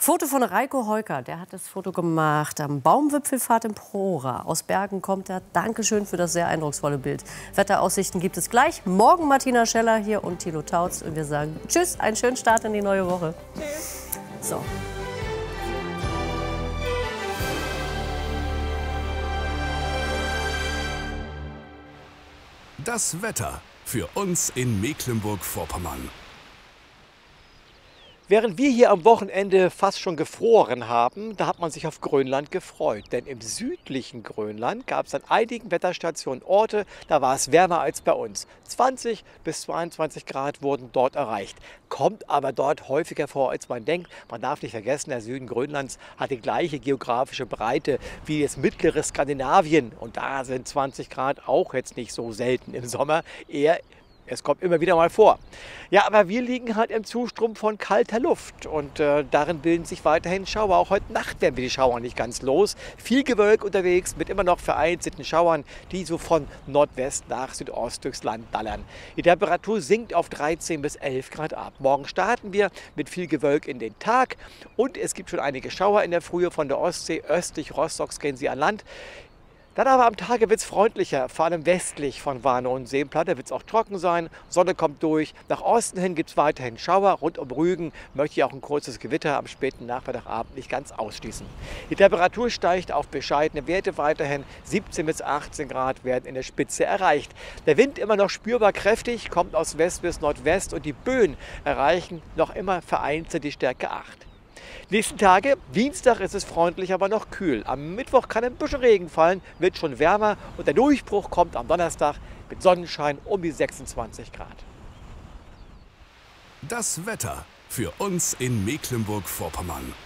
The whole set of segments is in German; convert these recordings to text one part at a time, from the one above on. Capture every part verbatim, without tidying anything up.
Foto von Reiko Heuker, der hat das Foto gemacht am Baumwipfelfahrt in Prora. Aus Bergen kommt er. Dankeschön für das sehr eindrucksvolle Bild. Wetteraussichten gibt es gleich. Morgen Martina Scheller hier und Thilo Tautz. Und wir sagen tschüss, einen schönen Start in die neue Woche. Tschüss. So. Das Wetter für uns in Mecklenburg-Vorpommern. Während wir hier am Wochenende fast schon gefroren haben, da hat man sich auf Grönland gefreut. Denn im südlichen Grönland gab es an einigen Wetterstationen Orte, da war es wärmer als bei uns. zwanzig bis zweiundzwanzig Grad wurden dort erreicht. Kommt aber dort häufiger vor, als man denkt. Man darf nicht vergessen, der Süden Grönlands hat die gleiche geografische Breite wie das mittlere Skandinavien. Und da sind zwanzig Grad auch jetzt nicht so selten im Sommer, eher es kommt immer wieder mal vor. Ja, aber wir liegen halt im Zustrom von kalter Luft und äh, darin bilden sich weiterhin Schauer. Auch heute Nacht werden wir die Schauer nicht ganz los. Viel Gewölk unterwegs mit immer noch vereinzelten Schauern, die so von Nordwest nach Südost durchs Land ballern. Die Temperatur sinkt auf dreizehn bis elf Grad ab. Morgen starten wir mit viel Gewölk in den Tag und es gibt schon einige Schauer in der Frühe von der Ostsee. Östlich Rostocks gehen sie an Land. Dann aber am Tage wird es freundlicher, vor allem westlich von Warnow und Seenplatte wird es auch trocken sein. Sonne kommt durch. Nach Osten hin gibt es weiterhin Schauer. Rund um Rügen möchte ich auch ein kurzes Gewitter am späten Nachmittagabend nicht ganz ausschließen. Die Temperatur steigt auf bescheidene Werte weiterhin. siebzehn bis achtzehn Grad werden in der Spitze erreicht. Der Wind immer noch spürbar kräftig, kommt aus West bis Nordwest und die Böen erreichen noch immer vereinzelt die Stärke acht. Nächsten Tage, Dienstag ist es freundlich, aber noch kühl. Am Mittwoch kann ein bisschen Regen fallen, wird schon wärmer und der Durchbruch kommt am Donnerstag mit Sonnenschein um die sechsundzwanzig Grad. Das Wetter für uns in Mecklenburg-Vorpommern.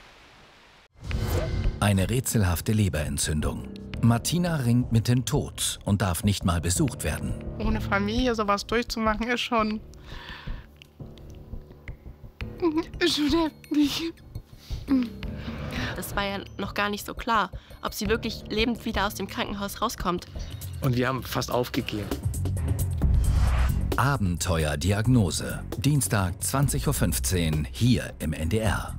Eine rätselhafte Leberentzündung. Martina ringt mit dem Tod und darf nicht mal besucht werden. Ohne Familie sowas durchzumachen ist schon, ist schon heftig. Das war ja noch gar nicht so klar, ob sie wirklich lebend wieder aus dem Krankenhaus rauskommt. Und wir haben fast aufgegeben. Abenteuerdiagnose. Dienstag zwanzig Uhr fünfzehn hier im N D R.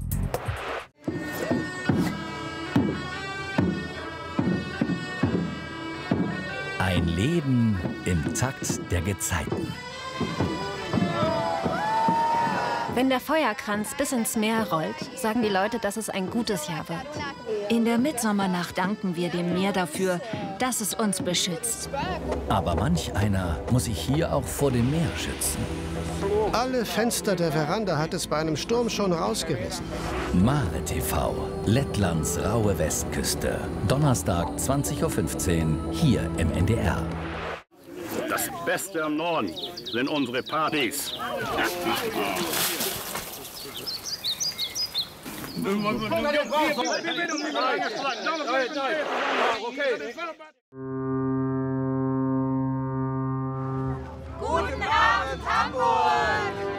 Ein Leben im Takt der Gezeiten. Wenn der Feuerkranz bis ins Meer rollt, sagen die Leute, dass es ein gutes Jahr wird. In der Mitsommernacht danken wir dem Meer dafür, dass es uns beschützt. Aber manch einer muss sich hier auch vor dem Meer schützen. Alle Fenster der Veranda hat es bei einem Sturm schon rausgerissen. Mare T V, Lettlands raue Westküste. Donnerstag zwanzig Uhr fünfzehn hier im N D R. Das Beste am Norden sind unsere Partys. Okay.